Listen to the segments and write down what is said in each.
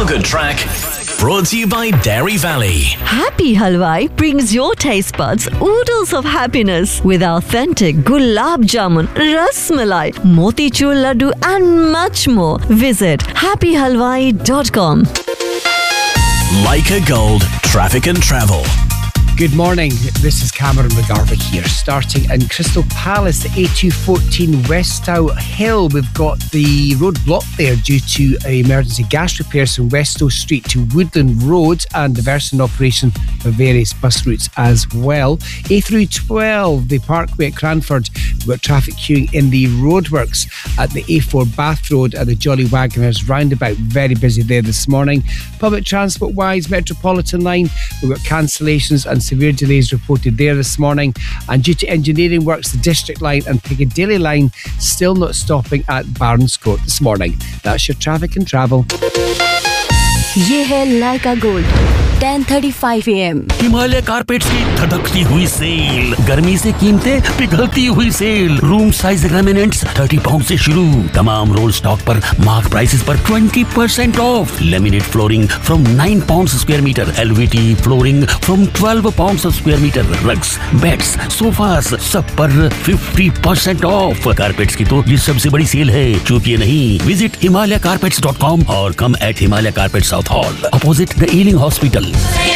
Feel Good track brought to you by Dairy Valley. Happy Halwai brings your taste buds oodles of happiness with authentic gulab jamun, ras malai, motichur laddu and much more. Visit happyhalwai.com. Leica Gold Traffic and Travel. Good morning, this is Cameron McGarvey here. Starting in Crystal Palace, the A214 Westhow Hill. We've got the road blocked there due to emergency gas repairs from Westhow Street to Woodland Road and diversion operation for various bus routes as well. A312, the Parkway at Cranford. We've got traffic queuing in the roadworks at the A4 Bath Road at the Jolly Wagoners roundabout. Very busy there this morning. Public transport wise, Metropolitan Line, we've got cancellations and severe delays reported there this morning, and due to engineering works, the District Line and Piccadilly Line still not stopping at Barnes Court this morning. That's your traffic and travel. ये है लाइका gold 10:35 AM। Himalaya carpets की धड़कती हुई cell, गर्मी से कीमतें पिघलती हुई cell, room size laminates 30 pound से शुरू, तमाम रोल स्टॉक पर मार्क प्राइसेस पर 20% of, laminate flooring from 9 pound square metre, एलवीटी flooring from 12 pound square metre, rugs, beds, sofas सब पर 50% ऑफ। कारपेट्स की तो ये सबसे बड़ी सेल है, चूकिए नहीं। विजिट himalaycarpets.com और कम eight Himalaya carpet south hall, opposite the Ealing Hospital.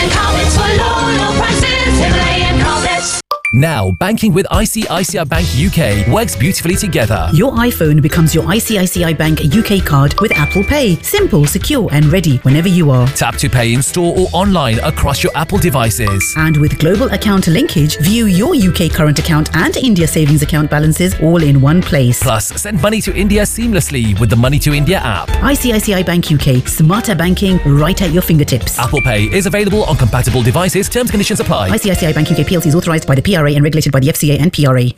Now, banking with ICICI Bank UK works beautifully together. Your iPhone becomes your ICICI Bank UK card with Apple Pay. Simple, secure and ready whenever you are. Tap to pay in store or online across your Apple devices. And with global account linkage, view your UK current account and India savings account balances all in one place. Plus, send money to India seamlessly with the Money to India app. ICICI Bank UK. Smarter banking right at your fingertips. Apple Pay is available on compatible devices. Terms and conditions apply. ICICI Bank UK PLC is authorised by the PRA and regulated by the FCA and PRA.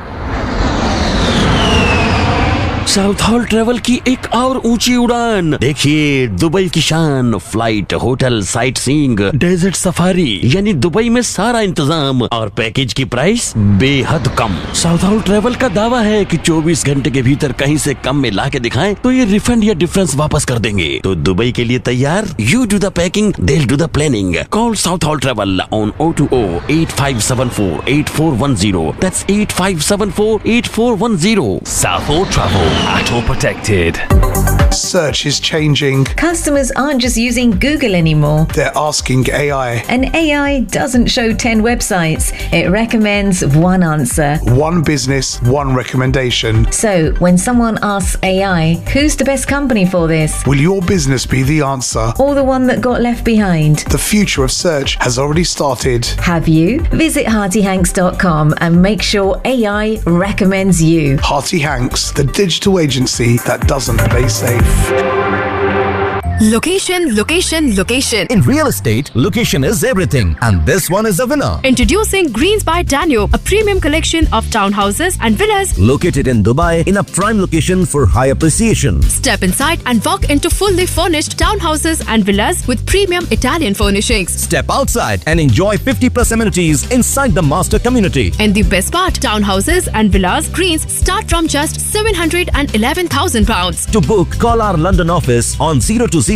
South hall travel की एक और ऊंची उड़ान देखिए, Dubai की शान, flight, hotel, sight seeing, desert safari, यानी Dubai में सारा इंतजाम और पैकेज की प्राइस बेहद कम। साउथ हॉल ट्रेवल का दावा है कि 24 घंटे के भीतर कहीं से कम में ला के दिखाएं तो ये रिफंड या डिफरेंस वापस कर देंगे। तो दुबई के लिए तैयार? You do the packing, they'll do the planning. Call South Hall Travel on 020-8574-8410. That's 8574-8410. South Hall Travel. At all protected. Search is changing. Customers aren't just using Google anymore. They're asking AI. And AI doesn't show 10 websites. It recommends one answer. One business, one recommendation. So, when someone asks AI, who's the best company for this? Will your business be the answer? Or the one that got left behind? The future of search has already started. Have you? Visit HeartyHanks.com and make sure AI recommends you. Hearty Hanks, the digital agency that doesn't play safe. Location, location, location. In real estate, location is everything, and this one is a winner. Introducing Greens by Danube, a premium collection of townhouses and villas located in Dubai in a prime location for high appreciation. Step inside and walk into fully furnished townhouses and villas with premium Italian furnishings. Step outside and enjoy 50+ amenities inside the master community. And the best part, townhouses and villas Greens start from just £711,000. To book, call our London office on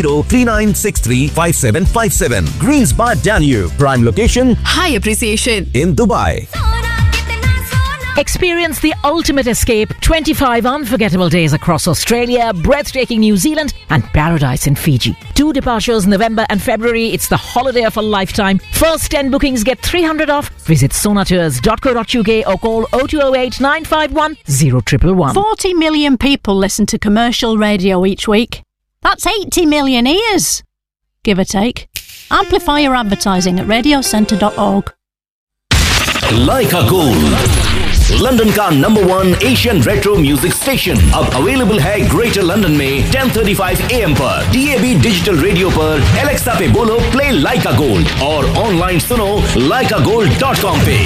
020-3963-5757. Greens by Danube, prime location, high appreciation in Dubai. Experience the ultimate escape. 25 unforgettable days across Australia, breathtaking New Zealand and paradise in Fiji. 2 departures November and February. It's the holiday of a lifetime. First 10 bookings get 300 off. Visit sonatours.co.uk or call 0208 951 0111. 40 million people listen to commercial radio each week. That's 80 million ears, give or take. Amplify your advertising at radiocentre.org. Leica Gold, London का #1 Asian retro music station, अब available है greater London में 10:35 AM पर, DAB digital radio पर, Alexa पे बोलो play लाइका gold और online सुनो laikagold.com पे।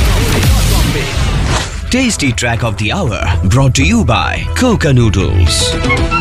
Tasty track of the hour brought to you by Coca Noodles.